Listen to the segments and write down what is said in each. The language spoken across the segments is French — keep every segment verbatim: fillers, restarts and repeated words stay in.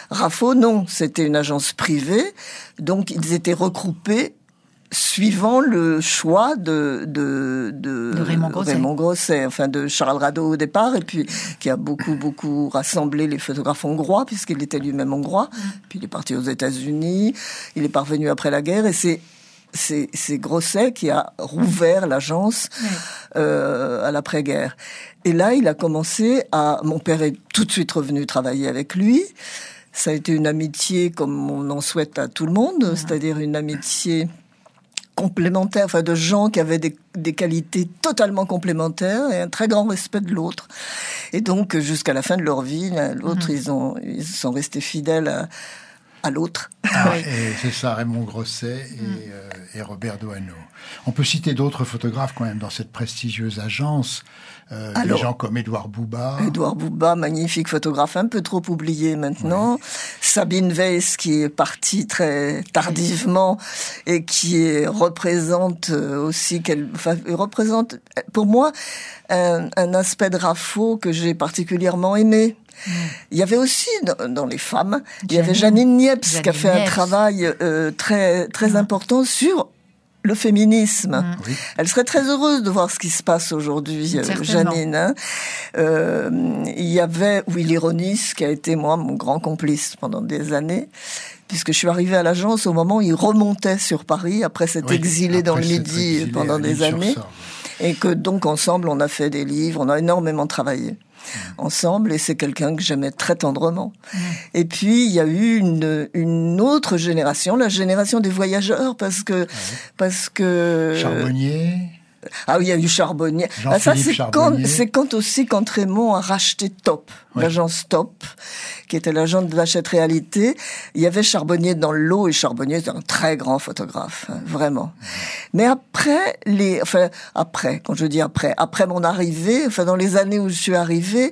Raffo, non, c'était une agence privée, donc ils étaient regroupés suivant le choix de, de, de, de Raymond Grosset. Raymond Grosset, enfin de Charles Rado au départ, et puis qui a beaucoup, beaucoup rassemblé les photographes hongrois, puisqu'il était lui-même hongrois. Mmh. Puis il est parti aux États-Unis, il est parvenu après la guerre, et c'est, c'est, c'est Grosset qui a rouvert l'agence mmh. euh, à l'après-guerre. Et là, il a commencé à... Mon père est tout de suite revenu travailler avec lui. Ça a été une amitié comme on en souhaite à tout le monde, mmh. c'est-à-dire une amitié complémentaires, enfin de gens qui avaient des, des qualités totalement complémentaires et un très grand respect de l'autre. Et donc, jusqu'à la fin de leur vie, l'un, l'autre, mmh. ils ont, ils sont restés fidèles à, à l'autre. Ah, et c'est ça, Raymond Grosset et, mmh. euh, et Robert Doisneau. On peut citer d'autres photographes quand même dans cette prestigieuse agence. Euh, Alors, des gens comme Édouard Bouba. Édouard Bouba, magnifique photographe, un peu trop oublié maintenant. Oui. Sabine Weiss, qui est partie très tardivement et qui représente aussi, qu'elle, enfin, représente pour moi un, un aspect de Raffo que j'ai particulièrement aimé. Mmh. Il y avait aussi dans, dans les femmes, Janine, il y avait Janine Niepce Janine qui a fait Niepce. un travail euh, très très mmh. important sur le féminisme. Mmh. Oui. Elle serait très heureuse de voir ce qui se passe aujourd'hui, euh, Janine. Hein. Euh, il y avait Willy Ronis, qui a été, moi, mon grand complice pendant des années, puisque je suis arrivée à l'agence au moment où il remontait sur Paris, après s'être oui, exilé après dans le Midi pendant des années. Ça, oui. Et que donc, ensemble, on a fait des livres, on a énormément travaillé. Mmh. ensemble, et c'est quelqu'un que j'aimais très tendrement. Mmh. Et puis, il y a eu une, une autre génération, la génération des voyageurs, parce que... Ah oui. parce que Charbonnier. Ah oui, il y a eu Charbonnier. Ah, ça, c'est quand, c'est quand aussi quand Raymond a racheté Top, oui. l'agence Top, qui était l'agence de Hachette Réalité. Il y avait Charbonnier dans le lot, et Charbonnier est un très grand photographe, hein, vraiment. Mmh. Mais après, les, enfin, après, quand je dis après, après mon arrivée, enfin, dans les années où je suis arrivée,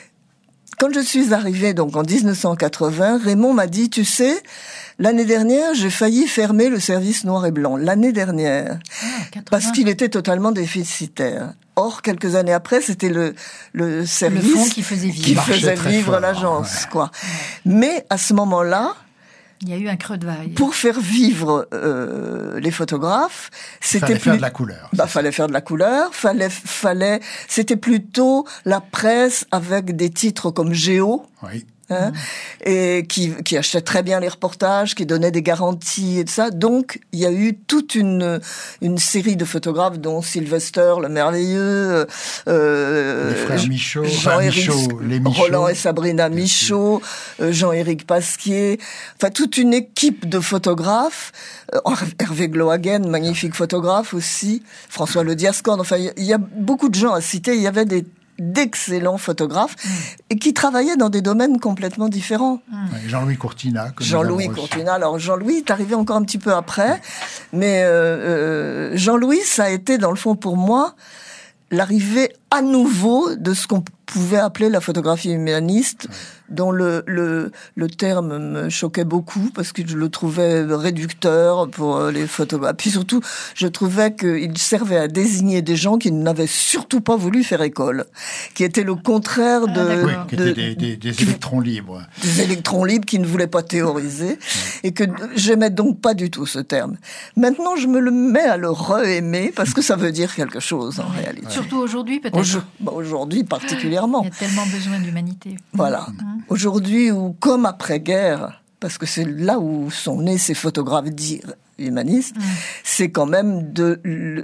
quand je suis arrivée, donc, en dix-neuf cent quatre-vingts, Raymond m'a dit, tu sais, l'année dernière, j'ai failli fermer le service noir et blanc. L'année dernière. Ah, parce qu'il était totalement déficitaire. Or, quelques années après, c'était le, le service le fonds qui faisait vivre, qui faisait vivre l'agence, ouais. quoi. Mais, à ce moment-là, il y a eu un creux de vague. Pour faire vivre euh, les photographes, c'était fallait plus... faire de la couleur. Bah, fallait faire de la couleur. Fallait, fallait. C'était plutôt la presse avec des titres comme Géo. Oui. Hein, mmh. et qui, qui achetait très bien les reportages, qui donnait des garanties et tout ça. Donc, il y a eu toute une, une série de photographes, dont Sylvester, le merveilleux, euh, les frères Michaud, Jean-Éric, Michaud, les Michaud, Roland et Sabrina Michaud, euh, Jean-Éric Pasquier, enfin, toute une équipe de photographes, euh, Hervé Glohagen, magnifique photographe aussi, François Le Diascorne, enfin, il y, y a beaucoup de gens à citer, il y avait des d'excellents photographes mmh. et qui travaillaient dans des domaines complètement différents. Mmh. Jean-Louis Courtina. Jean-Louis Courtina. Alors Jean-Louis est arrivé encore un petit peu après, mmh. mais euh, euh, Jean-Louis, ça a été dans le fond pour moi l'arrivée à nouveau de ce qu'on pouvait appeler la photographie humaniste, mmh. dont le, le, le terme me choquait beaucoup parce que je le trouvais réducteur pour les photographes. Puis surtout, je trouvais qu'il servait à désigner des gens qui n'avaient surtout pas voulu faire école, qui étaient le contraire de... Ah, oui, qui étaient des, des, des électrons libres. Des électrons libres qui ne voulaient pas théoriser, ouais. et que j'aimais donc pas du tout ce terme. Maintenant, je me le mets à le re-aimer parce que ça veut dire quelque chose en réalité. Ouais. Surtout aujourd'hui, peut-être. Aujourd- bah, aujourd'hui, particulièrement. Il y a tellement besoin d'humanité. Voilà. Mmh. Aujourd'hui, ou comme après-guerre, parce que c'est là où sont nés ces photographes dits humanistes, mmh. c'est quand même de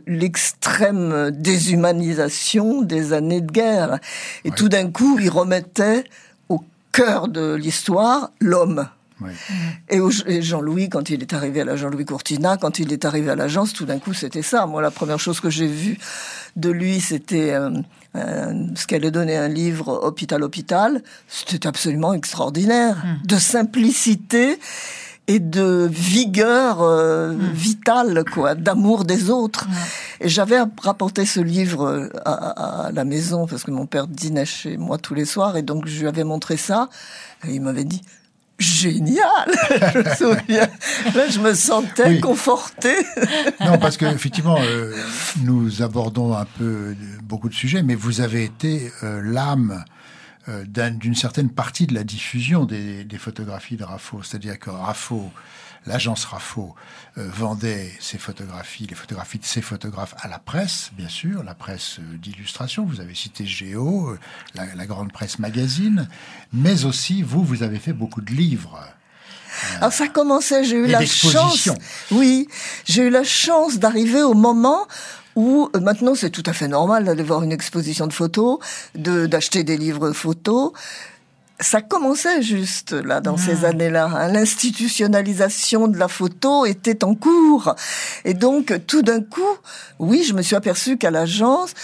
l'extrême déshumanisation des années de guerre. Et ouais. tout d'un coup, ils remettaient au cœur de l'histoire l'homme. Oui. Et, au, et Jean-Louis, quand il est arrivé à la Jean-Louis Courtina, quand il est arrivé à l'agence, tout d'un coup, c'était ça. Moi, la première chose que j'ai vue de lui, c'était euh, euh, ce qu'elle a donné un livre Hôpital, Hôpital. C'était absolument extraordinaire, mmh. de simplicité et de vigueur euh, mmh. vitale, quoi, d'amour des autres. Mmh. Et j'avais rapporté ce livre à, à, à la maison parce que mon père dînait chez moi tous les soirs, et donc je lui avais montré ça, et il m'avait dit: génial. Je me souviens. Là, je me sentais oui. confortée. Non, parce que effectivement, euh, nous abordons un peu beaucoup de sujets, mais vous avez été euh, l'âme euh, d'un, d'une certaine partie de la diffusion des, des photographies de Raffo. C'est-à-dire que Raffo, l'agence Raffo, euh, vendait ses photographies, les photographies de ses photographes à la presse, bien sûr, la presse euh, d'illustration. Vous avez cité Géo, euh, la, la grande presse magazine, mais aussi, vous, vous avez fait beaucoup de livres. Alors ça commençait, j'ai eu la chance. Oui, j'ai eu la chance d'arriver au moment où euh, maintenant c'est tout à fait normal d'aller voir une exposition de photos, de d'acheter des livres photos. Ça commençait juste là dans mmh. ces années-là. Hein. L'institutionnalisation de la photo était en cours, et donc tout d'un coup, oui, je me suis aperçue qu'à l'agence,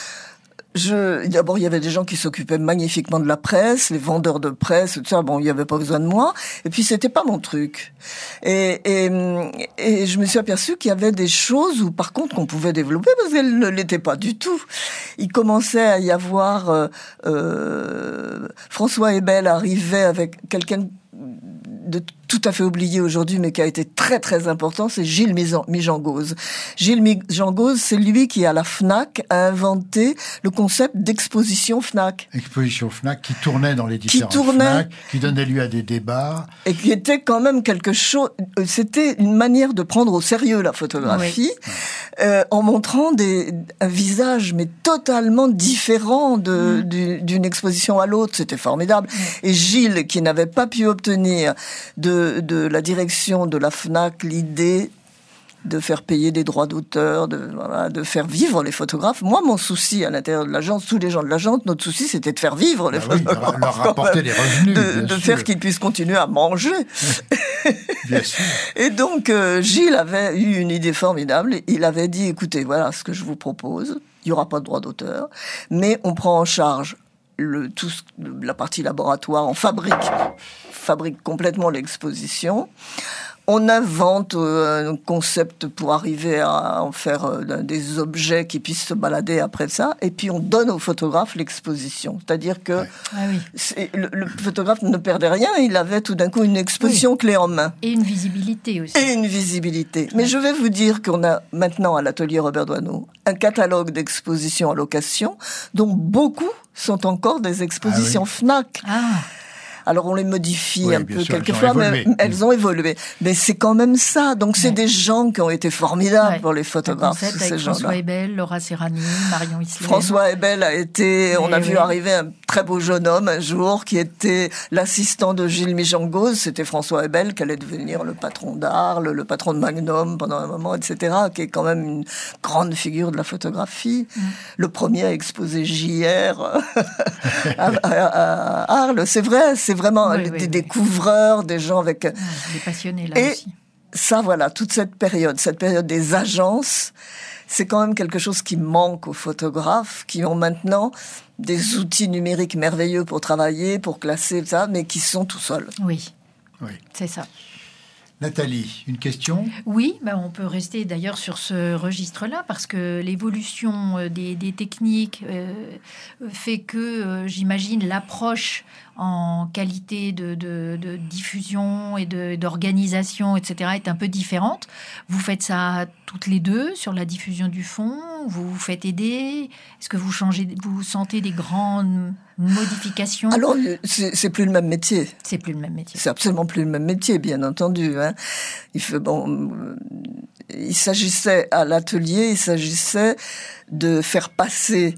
Je, d'abord, il y avait des gens qui s'occupaient magnifiquement de la presse, les vendeurs de presse, tout ça. Bon, il n'y avait pas besoin de moi. Et puis, c'était pas mon truc. Et, et, et je me suis aperçue qu'il y avait des choses où, par contre, qu'on pouvait développer parce qu'elles ne l'étaient pas du tout. Il commençait à y avoir, euh, euh, François Ebel arrivait avec quelqu'un de tout à fait oublié aujourd'hui, mais qui a été très très important, c'est Gilles Mijangose. Gilles Mijangose, c'est lui qui, à la Fnac, a inventé le concept d'exposition Fnac. Exposition Fnac qui tournait dans les différentes qui tournait, Fnac, qui donnait lieu à des débats. Et qui était quand même quelque chose... C'était une manière de prendre au sérieux la photographie, oui. euh, en montrant des, un visage, mais totalement différent de, mmh. du, d'une exposition à l'autre. C'était formidable. Mmh. Et Gilles, qui n'avait pas pu obtenir de De, de la direction de la Fnac l'idée de faire payer des droits d'auteur, de, voilà, de faire vivre les photographes. Moi, mon souci à l'intérieur de l'agence, tous les gens de l'agence, notre souci, c'était de faire vivre les ah photographes. Oui, leur rapporter des revenus, De, de faire qu'ils puissent continuer à manger. Bien sûr. Et donc, euh, Gilles avait eu une idée formidable. Il avait dit, écoutez, voilà ce que je vous propose. Il n'y aura pas de droit d'auteur, mais on prend en charge le, tout, la partie laboratoire, on fabrique, fabrique complètement l'exposition. On invente euh, un concept pour arriver à en faire euh, des objets qui puissent se balader après ça, et puis on donne au photographe l'exposition. C'est-à-dire que ouais. ah oui. c'est, le, le photographe ne perdait rien, il avait tout d'un coup une exposition oui. clé en main. Et une visibilité aussi. Et une visibilité. Ouais. Mais je vais vous dire qu'on a maintenant à l'atelier Robert Doisneau un catalogue d'expositions à location, dont beaucoup sont encore des expositions ah oui. Fnac. Ah. Alors on les modifie oui, un peu sûr, quelquefois, mais elles ont évolué. Mais c'est quand même ça. Donc c'est ouais. des gens qui ont été formidables ouais. pour les photographes. Ces gens-là. François Ebel, Laura Serrani, Marion Isler. François Ebel a été, on a oui. vu arriver un très beau jeune homme un jour qui était l'assistant de Gilles Mijangose. C'était François Ebel qui allait devenir le patron d'Arles, le patron de Magnum pendant un moment, et cetera. Qui est quand même une grande figure de la photographie. Mm. Le premier à exposer J R à, à, à Arles. C'est vrai, c'est vraiment oui, des oui, découvreurs, oui. des gens avec... Ah, des passionnés, là et aussi. Ça, voilà, toute cette période, cette période des agences, c'est quand même quelque chose qui manque aux photographes, qui ont maintenant des outils numériques merveilleux pour travailler, pour classer, ça, mais qui sont tout seuls. Oui, oui. c'est ça. Nathalie, une question ? Oui, ben on peut rester d'ailleurs sur ce registre-là parce que l'évolution des, des techniques euh, fait que, euh, j'imagine, l'approche en qualité de, de, de diffusion et de, d'organisation, et cetera, est un peu différente. Vous faites ça toutes les deux sur la diffusion du fond. Vous vous faites aider. Est-ce que vous changez, vous sentez des grandes modifications ? Alors, c'est, c'est plus le même métier. C'est plus le même métier. C'est absolument plus le même métier, bien entendu. Hein. Il fait bon. Il s'agissait à l'atelier, il s'agissait de faire passer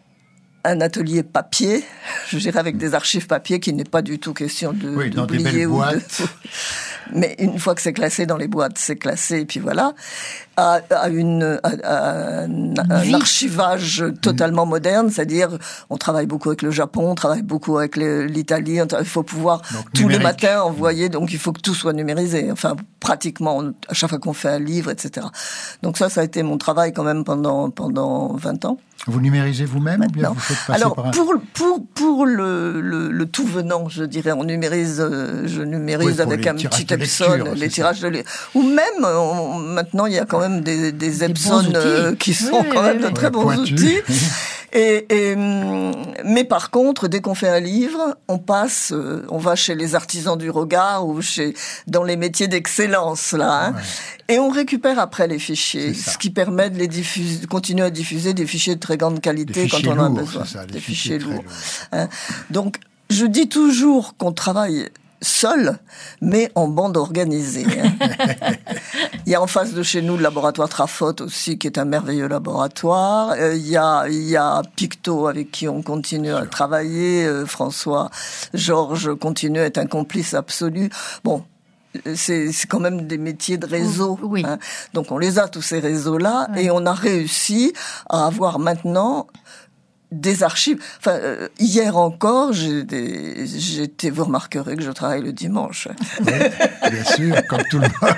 un atelier papier, je dirais avec des archives papier, qui n'est pas du tout question de oui, dans des belles ou boîtes. De... Mais une fois que c'est classé dans les boîtes, c'est classé, et puis voilà, à, à, une, à, à un, un archivage totalement mmh. moderne, c'est-à-dire on travaille beaucoup avec le Japon, on travaille beaucoup avec les, l'Italie, il faut pouvoir donc, tous numérique. Les matins envoyer, donc il faut que tout soit numérisé, enfin pratiquement, à chaque fois qu'on fait un livre, et cetera. Donc ça, ça a été mon travail quand même pendant, pendant vingt ans. Vous numérisez vous-même ou bien vous faites passer Alors, par un... pour, pour, pour le, le, le tout venant, je dirais, on numérise, je numérise oui, avec un petit Epson, lecture, les tirages ça. de livres. Ou même, on, maintenant, il y a quand même des, des, des Epson euh, qui sont oui, quand oui, même oui, de très oui. bons Pointu. outils. Et, et, mais par contre, dès qu'on fait un livre, on passe, on va chez les artisans du regard ou chez, dans les métiers d'excellence, là, hein, ouais. et on récupère après les fichiers, ce qui permet de les diffuser, de continuer à diffuser des fichiers de très grande qualité quand on en a besoin. Ça, des fichiers, fichiers lourds. lourds. Hein. Donc, je dis toujours qu'on travaille seul, mais en bande organisée. Hein. Il y a en face de chez nous le laboratoire Trafot aussi, qui est un merveilleux laboratoire. Euh, il y a, il y a Picto avec qui on continue à travailler. Euh, François, Georges continue à être un complice absolu. Bon, c'est, c'est quand même des métiers de réseau. Oui. Hein. Donc on les a, tous ces réseaux-là, oui. Et on a réussi à avoir maintenant des archives. Enfin, euh, hier encore, j'ai des... j'étais, vous remarquerez que je travaille le dimanche. Oui, bien sûr, comme tout le monde.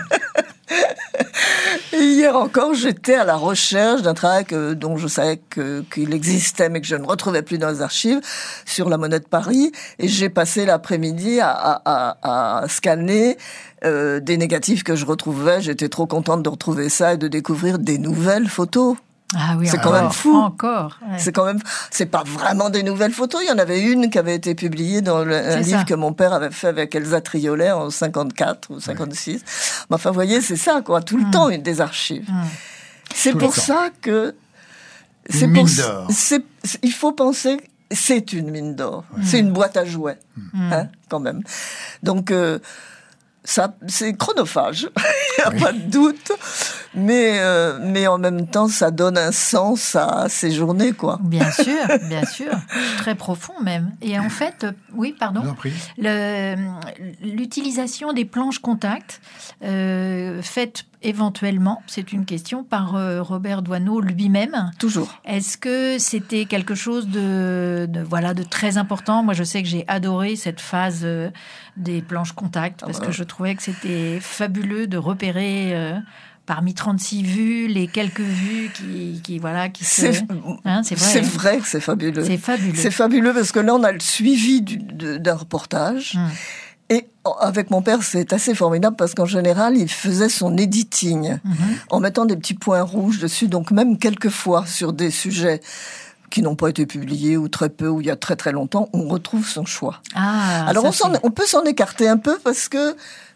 Et hier encore, j'étais à la recherche d'un travail que, dont je savais que, qu'il existait, mais que je ne retrouvais plus dans les archives, sur la Monnaie de Paris. Et j'ai passé l'après-midi à, à, à, à scanner euh, des négatifs que je retrouvais. J'étais trop contente de retrouver ça et de découvrir des nouvelles photos. Ah oui, c'est encore, quand même fou. Encore. Ouais. C'est quand même, c'est pas vraiment des nouvelles photos. Il y en avait une qui avait été publiée dans le, un livre que mon père avait fait avec Elsa Triolet en cinquante-quatre ou cinquante-six. Ouais. Mais enfin, vous voyez, c'est ça, quoi. Tout le mmh. temps, des archives. Mmh. C'est Tout pour ça que, c'est une pour, mine d'or. C'est, c'est, il faut penser, c'est une mine d'or. Mmh. C'est une boîte à jouets, mmh. hein, quand même. Donc, euh, ça, c'est chronophage, il n'y a oui. pas de doute, mais, euh, mais en même temps, ça donne un sens à ces journées, quoi. Bien sûr, bien sûr, très profond même. Et en fait, euh, oui, pardon, le, l'utilisation des planches contact, euh, faites éventuellement, c'est une question, par euh, Robert Doisneau lui-même. Toujours. Est-ce que c'était quelque chose de, de, voilà, de très important ? Moi, je sais que j'ai adoré cette phase euh, des planches contact, parce ah bah. que je trouvais que c'était fabuleux de repérer... Euh, parmi trente-six vues, les quelques vues qui, qui voilà, qui se... C'est, hein, c'est, vrai, c'est vrai que c'est fabuleux. C'est fabuleux. C'est fabuleux parce que là, on a le suivi du, de, d'un reportage. Hum. Et avec mon père, c'est assez formidable parce qu'en général, il faisait son editing mm-hmm. en mettant des petits points rouges dessus. Donc même quelquefois, sur des sujets qui n'ont pas été publiés ou très peu, ou il y a très très longtemps, on retrouve son choix. Ah, Alors ça, on, s'en, on peut s'en écarter un peu parce que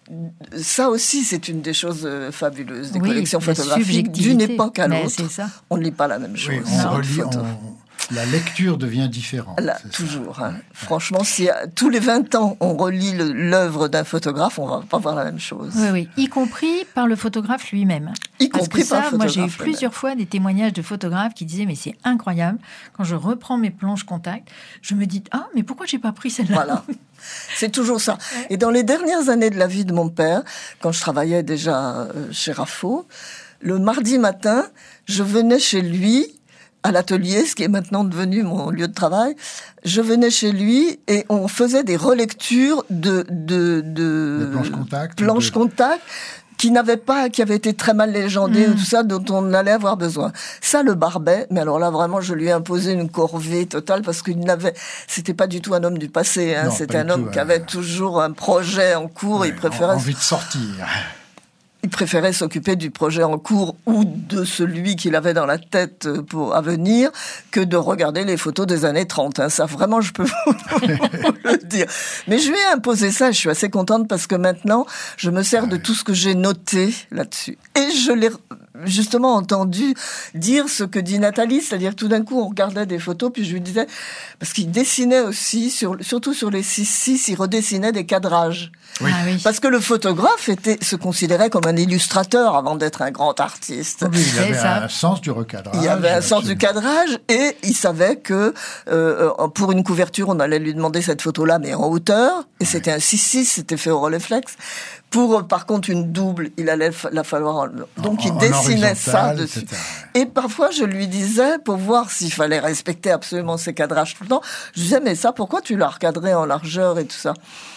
ça aussi, c'est une des choses fabuleuses des oui, collections photographiques d'une époque à l'autre. C'est ça. On ne lit pas la même chose. Oui, on relit, on... la lecture devient différente. Là, toujours. Hein. Franchement, si à, tous les vingt ans, on relit le, l'œuvre d'un photographe, on ne va pas voir la même chose. Oui, oui. Y compris par le photographe lui-même. Y Parce compris que ça, par le photographe. Moi, j'ai eu plusieurs fois des témoignages de photographes qui disaient « Mais c'est incroyable, quand je reprends mes planches contact, je me dis « Ah, mais pourquoi je n'ai pas pris celle-là ?» Voilà. C'est toujours ça. Et dans les dernières années de la vie de mon père, quand je travaillais déjà chez Raffaud, le mardi matin, je venais chez lui, à l'atelier, ce qui est maintenant devenu mon lieu de travail. Je venais chez lui et on faisait des relectures de, de, de, de planches contact, planches de... contact qui n'avaient pas, qui avaient été très mal légendées, mmh. tout ça, dont on allait avoir besoin. Ça, le Barbet, mais alors là, vraiment, je lui ai imposé une corvée totale parce qu'il n'avait, c'était pas du tout un homme du passé, hein. Non, c'était un homme tout, qui euh... avait toujours un projet en cours, ouais, il préférait... envie de sortir. Il préférait s'occuper du projet en cours ou de celui qu'il avait dans la tête pour à venir que de regarder les photos des années trente. Hein. Ça, vraiment, je peux vous, vous le dire. Mais je lui ai imposé ça. Je suis assez contente parce que maintenant, je me sers ah, de oui. tout ce que j'ai noté là-dessus. Et je l'ai justement entendu dire ce que dit Nathalie, c'est-à-dire tout d'un coup, on regardait des photos, puis je lui disais, parce qu'il dessinait aussi, sur, surtout sur les six six, il redessinait des cadrages. Oui. Ah, oui. Parce que le photographe était, se considérait comme un illustrateur avant d'être un grand artiste. Oui, il avait un sens du recadrage. Il avait un sens du cadrage et il savait que euh, pour une couverture, on allait lui demander cette photo-là, mais en hauteur. Et oui. c'était un six six, c'était fait au Rolleiflex. Pour, par contre, une double, il allait la falloir... Donc, en, il dessinait ça dessus. et cetera. Et parfois, je lui disais, pour voir s'il fallait respecter absolument ses cadrages tout le temps, je disais, mais ça, pourquoi tu l'as recadré en largeur et tout ça ?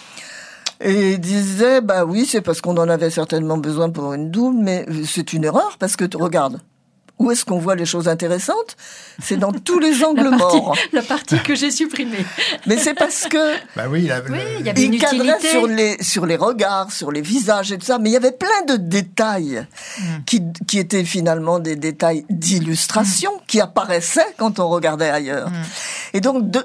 Et il disait, bah oui, c'est parce qu'on en avait certainement besoin pour une double, mais c'est une erreur, parce que, regarde, où est-ce qu'on voit les choses intéressantes ? C'est dans tous les angles la partie, morts. La partie que j'ai supprimée. Mais c'est parce que... Bah oui, il, a, oui, le... il y avait une il cadrait utilité. sur les, sur les regards, sur les visages et tout ça, mais il y avait plein de détails mm. qui, qui étaient finalement des détails d'illustration mm. qui apparaissaient quand on regardait ailleurs. Mm. Et donc, de,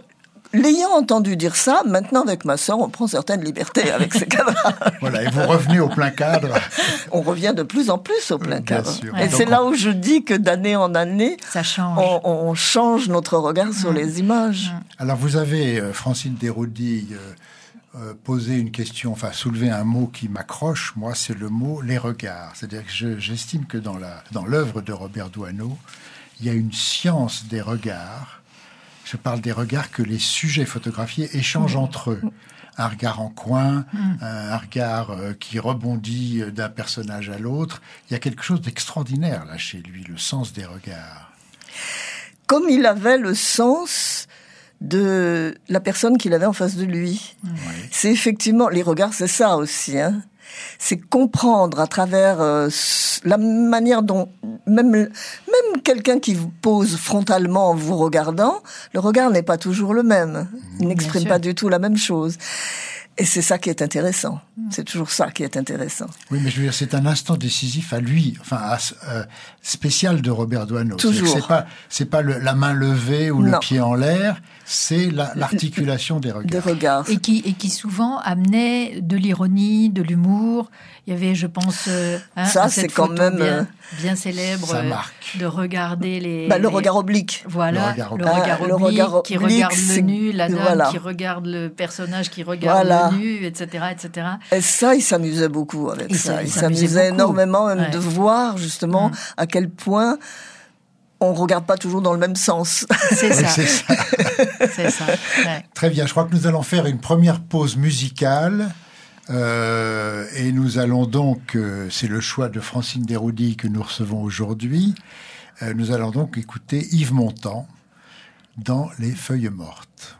l'ayant entendu dire ça, maintenant avec ma sœur, on prend certaines libertés avec ces cadres. Voilà, et vous revenez au plein cadre. On revient de plus en plus au plein Bien cadre. sûr. Et Donc c'est on... là où je dis que d'année en année, ça change. On, on change notre regard sur mmh. les images. Alors vous avez, euh, Francine Desraudy, euh, euh, posé une question, enfin soulevé un mot qui m'accroche, moi, c'est le mot « les regards ». C'est-à-dire que je, j'estime que dans, la, dans l'œuvre de Robert Doisneau, il y a une science des regards. Je parle des regards que les sujets photographiés échangent mmh. entre eux. Un regard en coin, mmh. un regard euh, qui rebondit d'un personnage à l'autre. Il y a quelque chose d'extraordinaire là chez lui, le sens des regards. Comme il avait le sens de la personne qu'il avait en face de lui. Mmh. Oui. C'est effectivement, les regards, c'est ça aussi, hein. C'est comprendre à travers euh, la manière dont même même quelqu'un qui vous pose frontalement en vous regardant, le regard n'est pas toujours le même. Il n'exprime pas du tout la même chose. Et c'est ça qui est intéressant. C'est toujours ça qui est intéressant. Oui, mais je veux dire, c'est un instant décisif à lui, enfin, à, euh, spécial de Robert Doisneau. Toujours. C'est, c'est pas, c'est pas le, la main levée ou non. le pied en l'air, c'est la, l'articulation des regards. Des regards. Et qui, et qui souvent amenait de l'ironie, de l'humour. Il y avait, je pense, euh, hein, ça, c'est quand même bien, bien célèbre ça marque. de regarder les. Bah, le regard oblique. Voilà, le regard oblique, le regard ah, oblique, le regard qui oblique, regarde le nu, la dame voilà. qui regarde le personnage qui regarde voilà. le nu, et cetera, et cetera. Et ça, il s'amusait beaucoup avec et ça. ça. Il, il s'amusait, s'amusait énormément même ouais. de voir justement mmh. à quel point on regarde pas toujours dans le même sens. C'est ça. c'est ça. c'est ça. Ouais. Très bien. Je crois que nous allons faire une première pause musicale. Euh, et nous allons donc, euh, c'est le choix de Francine Desraudy que nous recevons aujourd'hui, euh, nous allons donc écouter Yves Montand dans Les Feuilles mortes.